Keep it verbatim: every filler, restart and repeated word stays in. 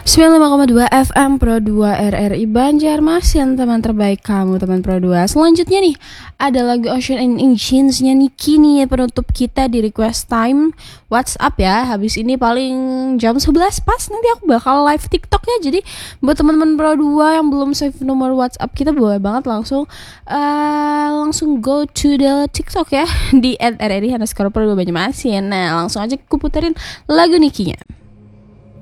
sembilan puluh lima koma dua F M Pro dua R R I Banjarmasin, teman terbaik kamu, teman Pro dua. Selanjutnya nih, ada lagu Ocean and Engines-nya Niki nih, penutup kita di request time WhatsApp ya. Habis ini paling jam sebelas pas nanti aku bakal live TikTok ya. Jadi buat teman-teman Pro dua yang belum save nomor WhatsApp kita, boleh banget langsung uh, langsung go to the TikTok ya di at R R I underscore Pro dua Banjarmasin. Nah, langsung aja aku puterin lagu Nikinya.